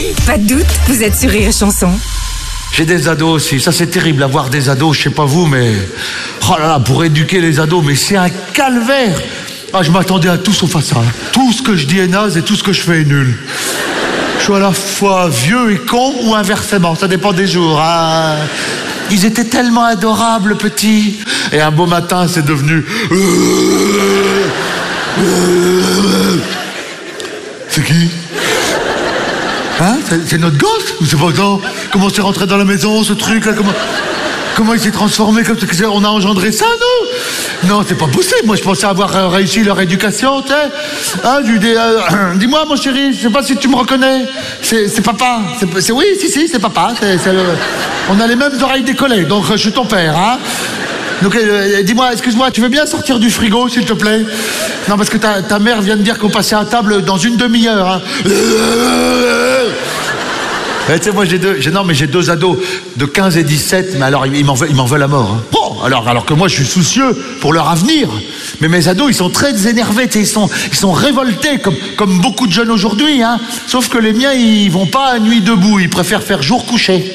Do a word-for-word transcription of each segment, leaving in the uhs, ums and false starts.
Pas de doute, vous êtes sur Rire et Chanson. J'ai des ados aussi, ça c'est terrible, avoir des ados, je sais pas vous, mais... Oh là là, pour éduquer les ados, mais c'est un calvaire. Ah, je m'attendais à tout sauf à ça. Tout ce que je dis est naze et tout ce que je fais est nul. Je suis à la fois vieux et con ou inversement, ça dépend des jours. Hein. Ils étaient tellement adorables, petits. Et un beau matin, c'est devenu... C'est qui? Hein? C'est notre gosse? Ou c'est pas ça? Comment c'est rentré dans la maison, ce truc-là? Comment... Comment il s'est transformé comme ça? On a engendré ça, nous? Non, c'est pas possible. Moi, je pensais avoir euh, réussi leur éducation, tu sais. Hein, je lui dis, euh, dis-moi, mon chéri, je sais pas si tu me reconnais. C'est, c'est papa. C'est, c'est, oui, si, si, c'est papa. C'est, c'est le... On a les mêmes oreilles décollées, donc euh, je suis ton père, hein. Donc, euh, dis-moi, excuse-moi, tu veux bien sortir du frigo, s'il te plaît? Non, parce que ta, ta mère vient de dire qu'on passait à table dans une demi-heure, hein. Eh, tu sais, moi j'ai deux, j'ai, non mais j'ai deux ados de quinze et dix-sept, mais alors ils m'en veulent, ils m'en veulent à mort. Hein. Bon, alors, alors que moi je suis soucieux pour leur avenir. Mais mes ados, ils sont très énervés, ils sont, ils sont révoltés, comme, comme beaucoup de jeunes aujourd'hui. Hein. Sauf que les miens, ils vont pas à nuit debout, ils préfèrent faire jour couché.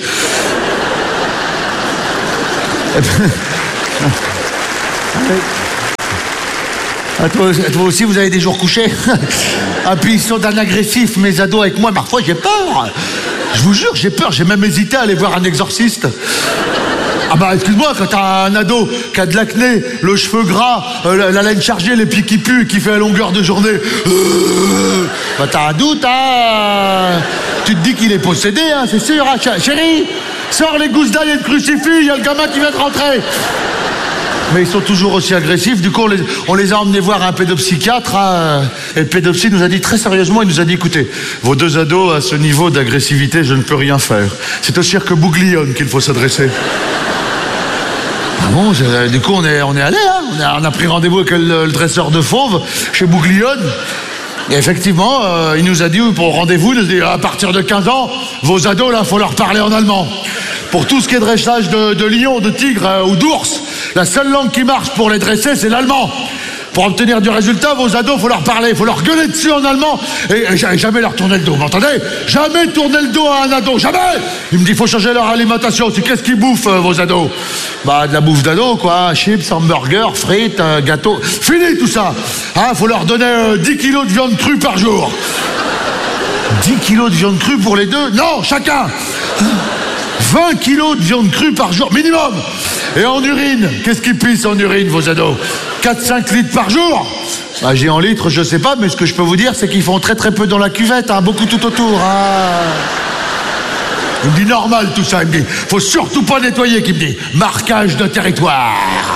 À toi, à toi aussi, vous avez des jours couchés. Ah, puis ils sont d'un agressif, mes ados avec moi. Parfois, j'ai peur. Je vous jure, j'ai peur. J'ai même hésité à aller voir un exorciste. Ah bah, excuse-moi, quand t'as un ado qui a de l'acné, le cheveu gras, euh, la, la laine chargée, les pieds qui puent, et qui fait à longueur de journée, euh, bah t'as un doute, hein. Tu te dis qu'il est possédé, hein, c'est sûr, hein. Ch- Chérie, sors les gousses d'ail et le crucifix, il y a le gamin qui vient de rentrer. Mais ils sont toujours aussi agressifs. Du coup, on les, on les a emmenés voir un pédopsychiatre. Hein, et le pédopsie nous a dit très sérieusement, il nous a dit, écoutez, vos deux ados, à ce niveau d'agressivité, je ne peux rien faire. C'est au cirque Bouglione qu'il faut s'adresser. Ah bon, du coup, on est, on est allé, hein, on, a, on a pris rendez-vous avec le, le dresseur de fauves chez Bouglione. Et effectivement, euh, il nous a dit, pour rendez-vous, il nous a dit, à partir de quinze ans, vos ados, là, faut leur parler en allemand. Pour tout ce qui est dressage de, de lion, de tigre euh, ou d'ours, la seule langue qui marche pour les dresser, c'est l'allemand. Pour obtenir du résultat, vos ados, faut leur parler, faut leur gueuler dessus en allemand et, et jamais leur tourner le dos, vous m'entendez? Jamais tourner le dos à un ado, jamais. Il me dit, faut changer leur alimentation. C'est qu'est-ce qu'ils bouffent, euh, vos ados? Bah, de la bouffe d'ado, quoi, chips, hamburgers, frites, euh, gâteaux. Fini tout ça. Hein, faut leur donner euh, dix kilos de viande crue par jour. dix kilos de viande crue pour les deux? Non, chacun. vingt kilos de viande crue par jour, minimum. Et en urine, qu'est-ce qu'ils pissent en urine, vos ados? quatre à cinq litres par jour? Bah, j'ai en litres, je sais pas, mais ce que je peux vous dire, c'est qu'ils font très très peu dans la cuvette, hein, beaucoup tout autour. Hein. Il me dit normal tout ça, il me dit, faut surtout pas nettoyer, qu'il me dit, marquage de territoire.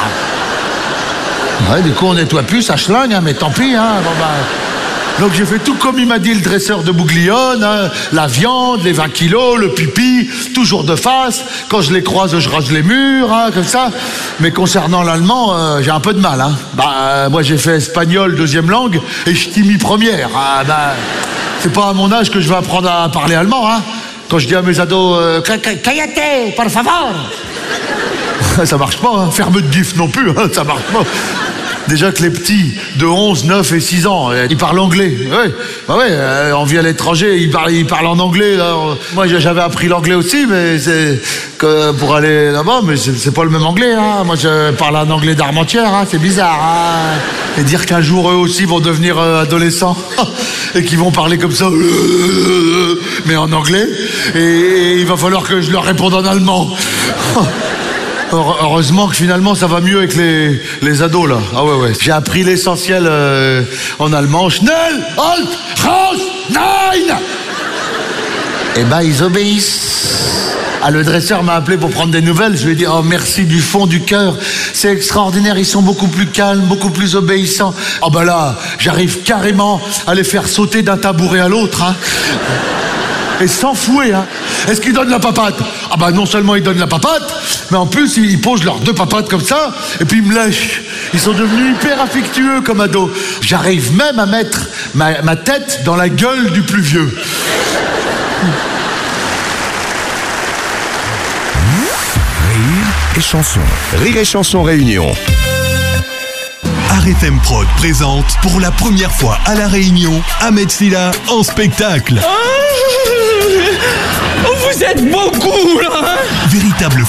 Ouais, du coup on nettoie plus, ça schlingue, hein, mais tant pis, hein, bon bah... Donc j'ai fait tout comme il m'a dit le dresseur de Bouglione, hein, la viande, les vingt kilos, le pipi, toujours de face. Quand je les croise, je rase les murs, hein, comme ça. Mais concernant l'allemand, euh, j'ai un peu de mal. Hein. Bah, euh, moi j'ai fait espagnol deuxième langue et ch'timi première. Ah, bah, c'est pas à mon âge que je vais apprendre à parler allemand. Hein. Quand je dis à mes ados, euh, Callate, por favor. Ça marche pas, hein. Ferme de gif non plus, hein, ça marche pas. Déjà que les petits de onze, neuf et six ans, ils parlent anglais. Ouais, bah ouais, euh, on vit à l'étranger, ils parlent, ils parlent en anglais. Là. Moi, j'avais appris l'anglais aussi, mais c'est que pour aller là-bas, mais c'est, c'est pas le même anglais. Hein. Moi, je parle un anglais d'Armentières, hein, c'est bizarre. Hein. Et dire qu'un jour, eux aussi vont devenir euh, adolescents et qu'ils vont parler comme ça, mais en anglais. Et, et il va falloir que je leur réponde en allemand. Heureusement que finalement ça va mieux avec les, les ados là. Ah ouais ouais. J'ai appris l'essentiel euh, en allemand. Schnell, halt, raus, nein. Et ben ils obéissent. Ah, le dresseur m'a appelé pour prendre des nouvelles. Je lui ai dit oh merci du fond du cœur. C'est extraordinaire. Ils sont beaucoup plus calmes, beaucoup plus obéissants. Ah oh, ben là, j'arrive carrément à les faire sauter d'un tabouret à l'autre. Hein. Et sans fouet, hein. Est-ce qu'ils donnent la papate? Ah bah non seulement ils donnent la papate, mais en plus ils posent leurs deux papates comme ça, et puis ils me lèchent. Ils sont devenus hyper affectueux comme ados. J'arrive même à mettre ma, ma tête dans la gueule du plus vieux. Rire et chanson. Rire et chanson réunion. R F M Prod présente pour la première fois à La Réunion Ahmed Silla en spectacle.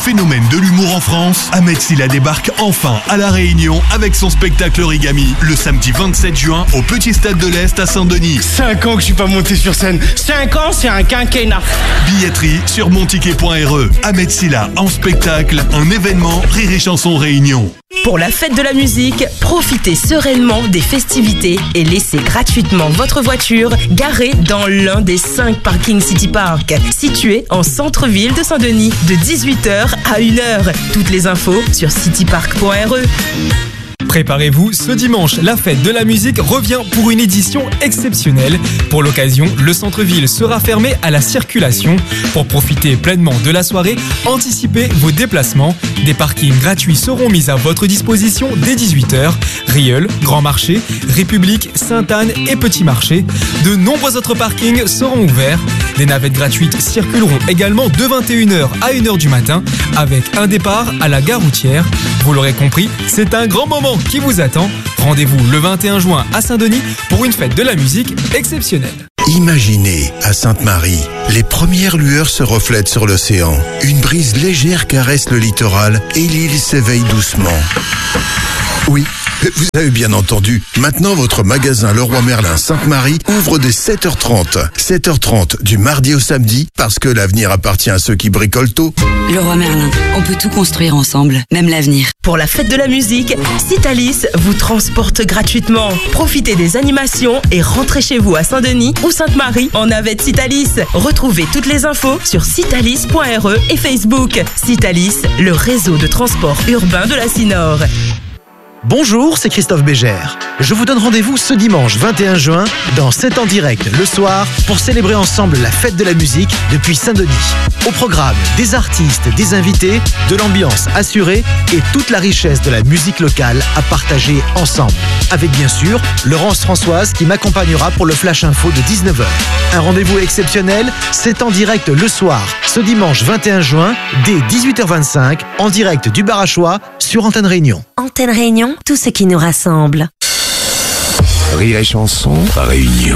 phénomène de l'humour en France, Ahmed Silla débarque enfin à La Réunion avec son spectacle Origami le samedi vingt-sept juin au Petit Stade de l'Est à Saint-Denis. Cinq ans que je suis pas monté sur scène. Cinq ans, c'est un quinquennat. Billetterie sur monticket point r e. Ahmed Silla en spectacle, un événement Rire et Chanson Réunion. Pour la fête de la musique, profitez sereinement des festivités et laissez gratuitement votre voiture garée dans l'un des cinq parkings City Park, situé en centre-ville de Saint-Denis, de dix-huit heures à une heure. Toutes les infos sur citypark point r e. Préparez-vous, ce dimanche, la fête de la musique revient pour une édition exceptionnelle. Pour l'occasion, le centre-ville sera fermé à la circulation. Pour profiter pleinement de la soirée, anticipez vos déplacements. Des parkings gratuits seront mis à votre disposition dès dix-huit heures. Rieul, Grand Marché, République, Sainte-Anne et Petit Marché. De nombreux autres parkings seront ouverts. Des navettes gratuites circuleront également de vingt et une heures à une heure du matin avec un départ à la gare routière. Vous l'aurez compris, c'est un grand moment qui vous attend. Rendez-vous le vingt et un juin à Saint-Denis pour une fête de la musique exceptionnelle. Imaginez, à Sainte-Marie, les premières lueurs se reflètent sur l'océan. Une brise légère caresse le littoral et l'île s'éveille doucement. Oui, vous avez bien entendu. Maintenant, votre magasin Leroy Merlin Sainte-Marie ouvre dès sept heures trente. sept heures trente du mardi au samedi, parce que l'avenir appartient à ceux qui bricolent tôt. Leroy Merlin, on peut tout construire ensemble, même l'avenir. Pour la fête de la musique, Citalis vous transporte gratuitement. Profitez des animations et rentrez chez vous à Saint-Denis ou Sainte-Marie en navette Citalis. Retrouvez toutes les infos sur citalis point r e et Facebook. Citalis, le réseau de transport urbain de la Cinor. Bonjour, c'est Christophe Bégère. Je vous donne rendez-vous ce dimanche vingt et un juin dans sept en direct le soir pour célébrer ensemble la fête de la musique depuis Saint-Denis. Au programme, des artistes, des invités, de l'ambiance assurée et toute la richesse de la musique locale à partager ensemble. Avec bien sûr Laurence Françoise qui m'accompagnera pour le Flash Info de dix-neuf heures. Un rendez-vous exceptionnel, c'est en direct le soir, ce dimanche vingt et un juin, dès dix-huit heures vingt-cinq, en direct du Bar à Choix sur Antenne Réunion. Antenne Réunion, tout ce qui nous rassemble. Rire et Chanson Réunion.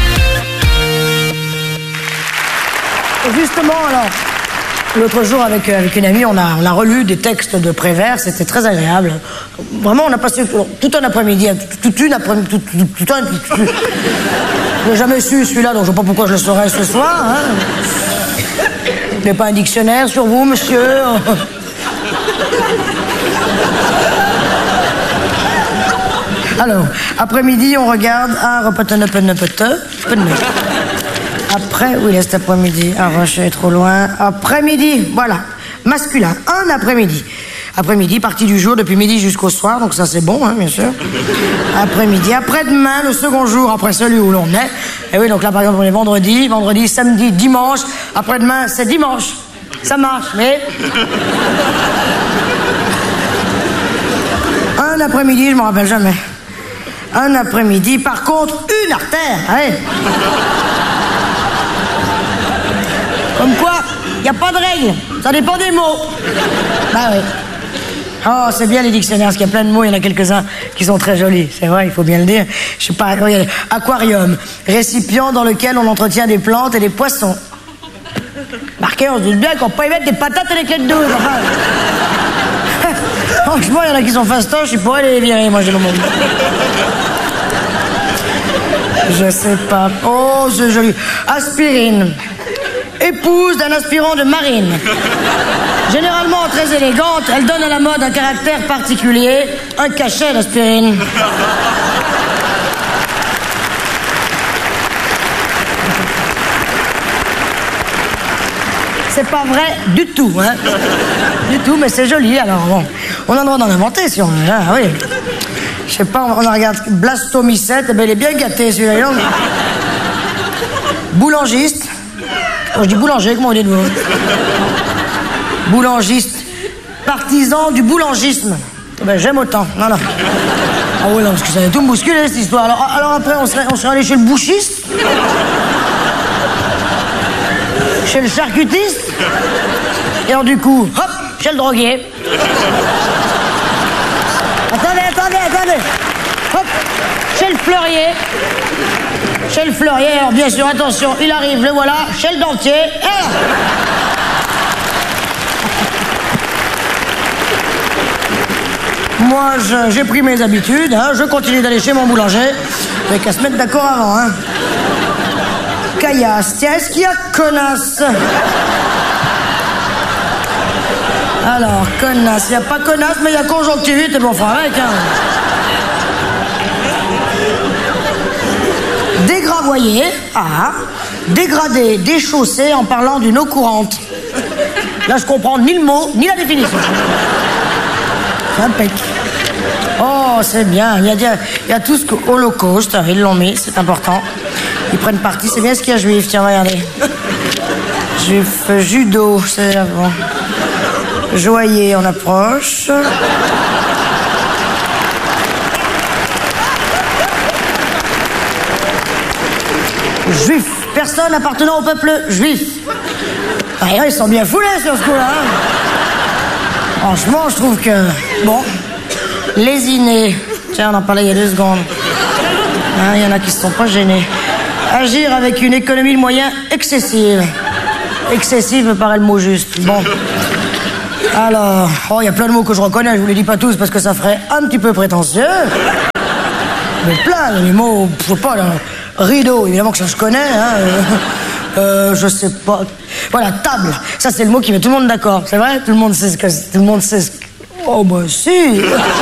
Justement, alors, l'autre jour avec, avec une amie, on a, on a relu des textes de Prévert, c'était très agréable. Vraiment, on a passé tout un après-midi, toute une après-midi, tout, tout, tout un... Tout, tout. Je n'ai jamais su celui-là, donc je ne sais pas pourquoi je le saurais ce soir. Hein. Vous n'avez pas un dictionnaire sur vous, monsieur? Alors, après-midi, on regarde un Après, oui, là, cet après-midi. Ah, je suis trop loin. Après-midi, voilà. Masculin, un après-midi. Après-midi, partie du jour, depuis midi jusqu'au soir, donc ça, c'est bon, hein, bien sûr. Après-midi, après-demain, le second jour, après celui où l'on est. Et oui, donc là, par exemple, on est vendredi, vendredi, samedi, dimanche. Après-demain, c'est dimanche. Ça marche, mais... Un après-midi, je m'en rappelle jamais. Un après-midi, par contre, une artère. Allez. Comme quoi, il n'y a pas de règle. Ça dépend des mots. Bah oui. Oh, c'est bien les dictionnaires, parce qu'il y a plein de mots, il y en a quelques-uns qui sont très jolis. C'est vrai, il faut bien le dire. Je sais pas, regardez. Aquarium, récipient dans lequel on entretient des plantes et des poissons. Marqué, on se doute bien qu'on peut y mettre des patates et des clés de douze. Enfin. Franchement, il y en a qui sont fastoches, ils pourraient les virer, moi j'ai le monde. Je sais pas. Oh, c'est joli. Aspirine. Épouse d'un aspirant de marine. Généralement très élégante, elle donne à la mode un caractère particulier, un cachet d'aspirine. C'est pas vrai du tout, hein. Du tout, mais c'est joli, alors bon. On a le droit d'en inventer, si on veut, hein, oui. Je sais pas, on regarde Blastomycète, eh ben, il est bien gâté, celui-là. Boulangiste. Oh, je dis boulanger, comment vous dites-vous? Boulangiste. Partisan du boulangisme. Eh ben, j'aime autant. Non, non. Ah oui, non, parce que ça va tout me bousculer, cette histoire. Alors, alors après, on serait, on serait allé chez le bouchiste? Chez le charcutiste? Et alors, du coup, hop, chez le droguier. Attendez, attendez, attendez. Hop, chez le fleurier. Chez le fleurier, alors bien sûr, attention, il arrive, le voilà, chez le dentier. Et là. moi, je- j'ai pris mes habitudes, hein, je continue d'aller chez mon boulanger. Vous qu'à se mettre d'accord avant, hein. Caillasse, tiens, est-ce qu'il y a connasse? Alors, connasse, il n'y a pas connasse, mais il y a conjonctivite, et bon, enfin, avec, hein. Dégravoyer, ah, dégrader, déchausser en parlant d'une eau courante. Là, je comprends ni le mot, ni la définition. C'est impec. Oh, c'est bien. Il y a, il y a, il y a tout ce que Holocauste, ils l'ont mis, c'est important. Ils prennent parti, c'est bien ce qu'il y a juif, tiens, regardez. Juif, judo, c'est avant. Joyer, on approche. Juif, personne appartenant au peuple juif. Ah, ils sont bien foulés sur ce coup-là. Hein. Franchement, je trouve que... Bon, lésiné. Tiens, on en parlait il y a deux secondes. Il hein, y en a qui ne se sont pas gênés. Agir avec une économie de moyens excessive. Excessive me paraît le mot juste. Bon. Alors, oh, il y a plein de mots que je reconnais, je vous les dis pas tous parce que ça ferait un petit peu prétentieux. Mais plein, il y a des mots, je sais pas, là, rideau, évidemment que ça je connais, hein. Euh, euh, je sais pas. Voilà, table, ça c'est le mot qui met tout le monde d'accord, c'est vrai? Tout le monde sait ce que... Tout le monde sait ce que... Oh, bah si.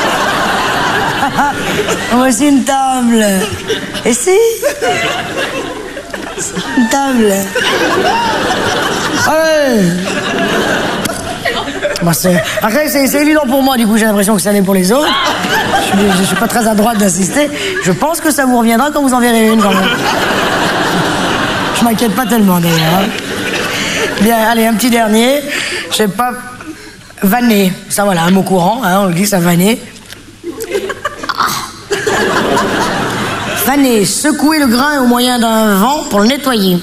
Voici une table. Et si? Une table. Allez. Bah c'est... Après, c'est, c'est évident pour moi, du coup, j'ai l'impression que ça l'est pour les autres. Je suis, je suis pas très à droite d'assister. Je pense que ça vous reviendra quand vous en verrez une, quand même. Je m'inquiète pas tellement, d'ailleurs. Bien, allez, un petit dernier. Je sais pas... Vanner. Ça, voilà, un mot courant, hein, on le dit, ça vanner. Vanner, secouer le grain au moyen d'un vent pour le nettoyer.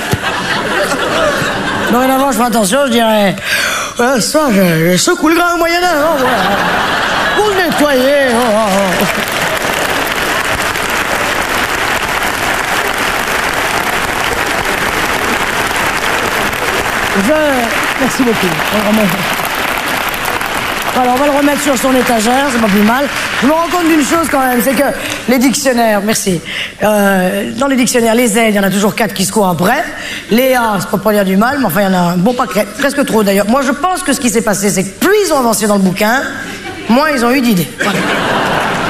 Dorénavant, je fais attention, je dirais... Euh, ça, je, je secoue le grain au moyen d'un vent, voilà. Pour le nettoyer. Oh, oh, oh. Je... Merci beaucoup. Alors, on va le remettre sur son étagère, c'est pas plus mal. Je me rends compte d'une chose quand même, c'est que les dictionnaires, merci. Euh, dans les dictionnaires, les Z, il y en a toujours quatre qui se courent après. Les A, c'est pas pour dire du mal, mais enfin, il y en a un bon paquet, presque trop d'ailleurs. Moi, je pense que ce qui s'est passé, c'est que plus ils ont avancé dans le bouquin, moins ils ont eu d'idées. Voilà.